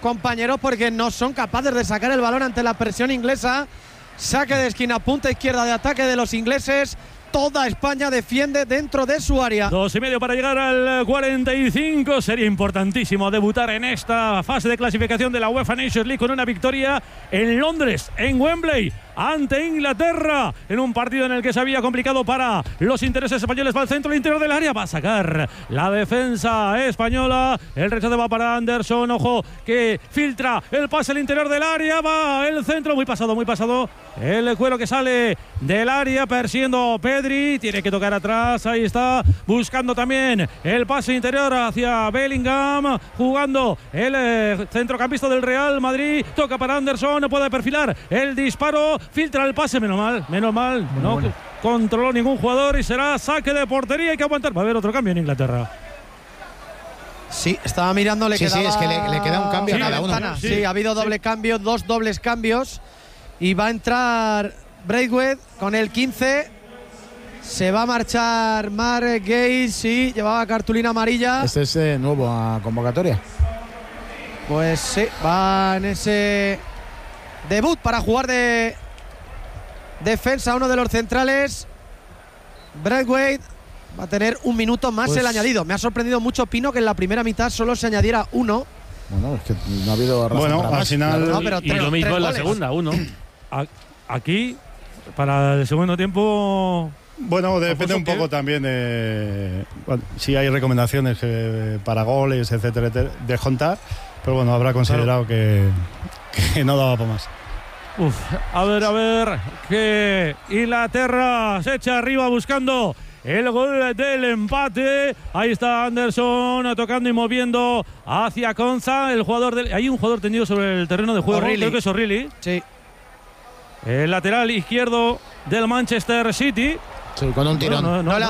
compañeros, porque no son capaces de sacar el balón ante la presión inglesa. Saque de esquina, punta izquierda de ataque de los ingleses. Toda España defiende dentro de su área. 2:30 para llegar al 45. Sería importantísimo debutar en esta fase de clasificación de la UEFA Nations League con una victoria en Londres, en Wembley, ante Inglaterra, en un partido en el que se había complicado para los intereses españoles. Va al centro, al interior del área, va a sacar la defensa española. El rechazo va para Anderson. Ojo que filtra el pase al interior del área. Va el centro, muy pasado. El cuero que sale del área, persiguiendo Pedri. Tiene que tocar atrás, ahí está, buscando también el pase interior hacia Bellingham. Jugando el centrocampista del Real Madrid. Toca para Anderson, no puede perfilar el disparo. Filtra el pase, menos mal. No controló ningún jugador y será saque de portería. Hay que aguantar. Va a haber otro cambio en Inglaterra. Sí, estaba mirando, le quedaba… Sí, es que le queda un cambio a cada uno. Sí, ha habido doble cambio, 2 dobles cambios. Y va a entrar Braithwaite con el 15. Se va a marchar Mark Gay, sí, llevaba cartulina amarilla. Este es nuevo a convocatoria. Pues sí, va en ese debut para jugar de defensa uno de los centrales. Braithwaite va a tener un minuto más el añadido. Me ha sorprendido mucho, Pino, que en la primera mitad solo se añadiera 1. Bueno, es que no ha habido razón para al más. final… No, pero y lo mismo en la segunda, 1. Aquí, para el segundo tiempo… Bueno, depende un poco también de… Bueno, si hay recomendaciones para goles, etcétera, de Jontar, pero bueno, habrá considerado que no daba para más. A ver, que Inglaterra se echa arriba buscando el gol del empate. Ahí está Anderson tocando y moviendo hacia Konsa. Hay un jugador tendido sobre el terreno de juego. Creo que es O'Reilly. Sí. El lateral izquierdo del Manchester City. Sí, con un tirón.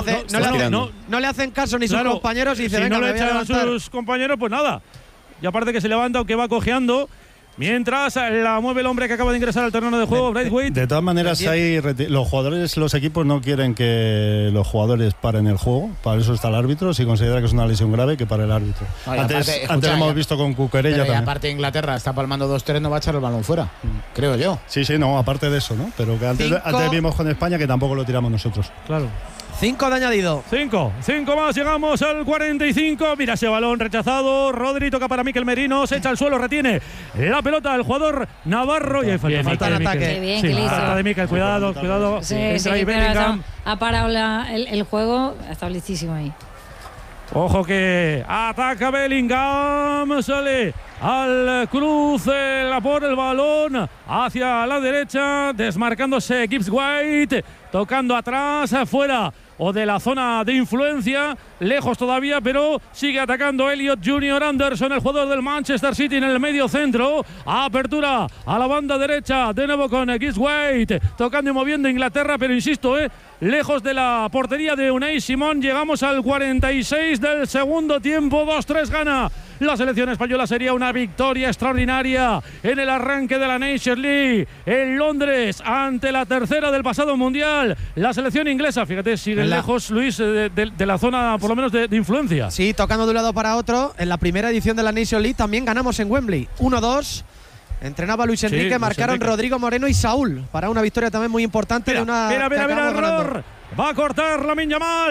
No le hacen caso ni sus compañeros y dice, si venga, no le me voy a echan levantar. sus compañeros, pues nada. Y aparte que se levanta aunque va cojeando. Mientras la mueve el hombre que acaba de ingresar al terreno de juego, Braithwaite. De todas maneras, los jugadores, los equipos no quieren que los jugadores paren el juego. Para eso está el árbitro. Si considera que es una lesión grave, que pare el árbitro. No, antes lo hemos visto con Cucurella también. Y aparte Inglaterra está palmando 2-3, no va a echar el balón fuera, creo yo. Sí, no, aparte de eso, ¿no? Pero que antes vimos con España que tampoco lo tiramos nosotros. Claro. 5 de añadido. 5 más, llegamos al 45. Mira ese balón rechazado. Rodri toca para Mikel Merino, se echa al suelo, retiene la pelota el jugador navarro. Y hay falta de Mikel. Qué bien, que le hizo. Falta de Mikel, cuidado. Sí, Entra ahí Bellingham. Ha parado el juego, está listísimo ahí. Ojo que ataca Bellingham, sale al cruce por el balón hacia la derecha, desmarcándose Gibbs White, tocando atrás, fuera o de la zona de influencia, lejos todavía, pero sigue atacando Elliot Junior Anderson, el jugador del Manchester City en el medio centro. Apertura a la banda derecha, de nuevo con Gibbs White, tocando y moviendo Inglaterra, pero insisto, lejos de la portería de Unai Simón. Llegamos al 46 del segundo tiempo, 2-3 gana la selección española. Sería una victoria extraordinaria en el arranque de la Nations League en Londres ante la tercera del pasado mundial. La selección inglesa, fíjate, sigue lejos, Luis, de la zona por lo menos de influencia. Sí, tocando de un lado para otro. En la primera edición de la Nations League también ganamos en Wembley, 1-2. Entrenaba Luis Enrique, marcaron Rodrigo Moreno y Saúl para una victoria también muy importante. Mira, error. Va a cortar Lamine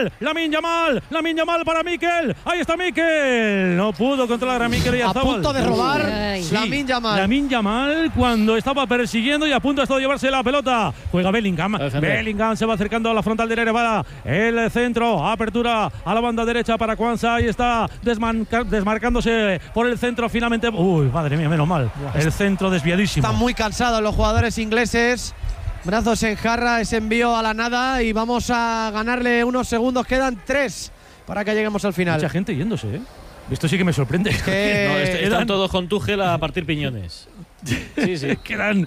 Yamal para Mikel. Ahí está Mikel. No pudo controlar a Mikel y a punto de robar Lamine Yamal cuando estaba persiguiendo y a punto de llevarse la pelota. Juega Bellingham. Bellingham se va acercando a la frontal del área para el centro. Apertura a la banda derecha para Kwanza. Ahí está desmarcándose por el centro finalmente. Uy, madre mía, menos mal. El centro desviadísimo. Están muy cansados los jugadores ingleses. Brazos en jarra, ese envío a la nada y vamos a ganarle unos segundos. Quedan 3 para que lleguemos al final. Mucha gente yéndose, ¿eh? Esto sí que me sorprende. Están todos con Tuchel a partir piñones. Sí. Quedan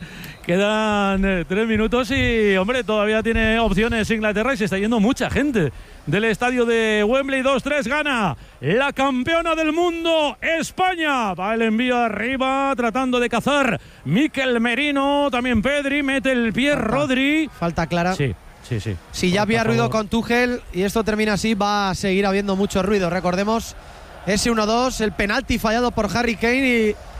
3 minutos y, hombre, todavía tiene opciones Inglaterra y se está yendo mucha gente del estadio de Wembley. 2-3 gana la campeona del mundo, España. Va el envío arriba, tratando de cazar Mikel Merino, también Pedri, mete el pie Rodri. Falta clara. Sí. Si ya había ruido con Tuchel y esto termina así, va a seguir habiendo mucho ruido. Recordemos ese 1-2, el penalti fallado por Harry Kane y